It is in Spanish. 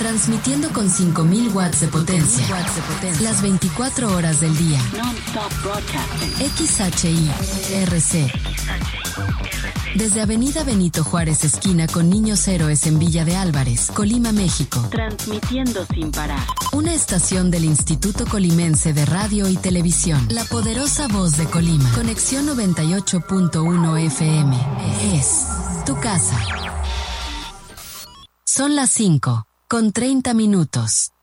Transmitiendo con 5000 watts de potencia. Las 24 horas del día. Non-stop broadcasting. XHI-RC. Desde Avenida Benito Juárez, esquina con Niños Héroes en Villa de Álvarez, Colima, México. Transmitiendo sin parar. Una estación del Instituto Colimense de Radio y Televisión. La poderosa voz de Colima. Conexión 98.1 FM. Es tu casa. Son las 5:30.